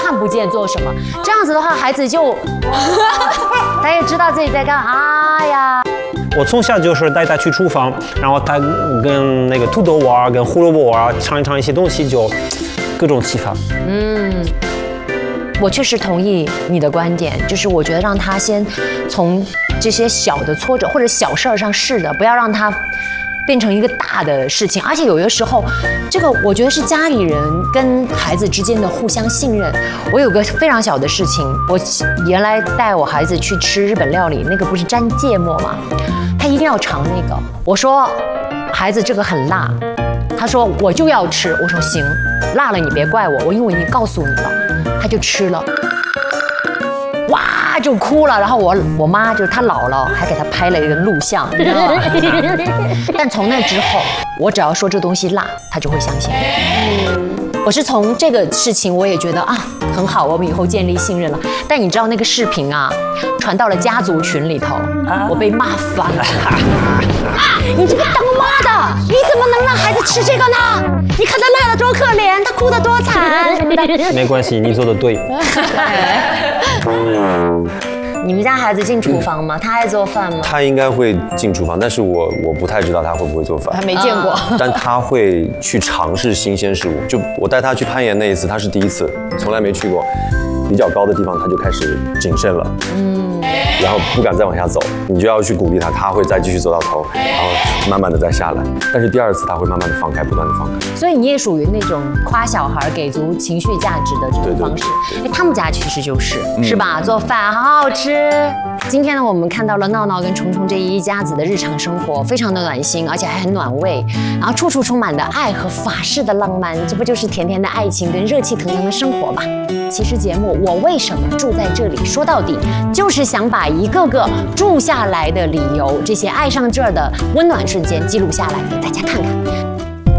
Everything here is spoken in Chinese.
看不见做什么。这样子的话，孩子就他也知道自己在干。哎呀， 我从小就是带他去厨房，然后他跟那个土豆玩，跟胡萝卜玩，尝一尝一些东西，就各种启发。 我确实同意你的观点，就是我觉得让他先从这些小的挫折或者小事儿上试的，不要让他变成一个大的事情。而且有的时候，这个我觉得是家里人跟孩子之间的互相信任。我有个非常小的事情，我原来带我孩子去吃日本料理，那个不是沾芥末吗？他一定要尝那个。我说，孩子这个很辣。他说我就要吃，我说行，辣了你别怪我，因为我已经告诉你了。他就吃了，哇就哭了，然后我妈就是他姥姥还给他拍了一个录像，你知道吗？但从那之后，我只要说这东西辣，他就会相信我。我是从这个事情，我也觉得啊很好，我们以后建立信任了。但你知道那个视频啊，传到了家族群里头，我被骂翻了。你这个当妈的，你怎么能让孩子吃这个呢？你看他辣得多可怜，他哭得多惨什么的。 没关系，你做的对。 你们家孩子进厨房吗？他爱做饭吗？ 他应该会进厨房，但是我不太知道他会不会做饭， 还没见过。 但他会去尝试新鲜事物。就我带他去攀岩那一次，他是第一次，从来没去过，比较高的地方他就开始谨慎了，然后不敢再往下走，你就要去鼓励他，他会再继续走到头，然后慢慢的再下来。但是第二次他会慢慢的放开，不断的放开。 所以你也属于那种夸小孩给足情绪价值的这种方式。哎，他们家其实是吧？做饭好好吃。今天呢，我们看到了闹闹跟虫虫这一家子的日常生活，非常的暖心，而且还很暖胃，然后处处充满的爱和法式的浪漫，这不就是甜甜的爱情跟热气腾腾的生活吗？其实节目《我为什么住在这里》说到底就是想把一个个住下来的理由，这些爱上这儿的温暖瞬间记录下来给大家看看。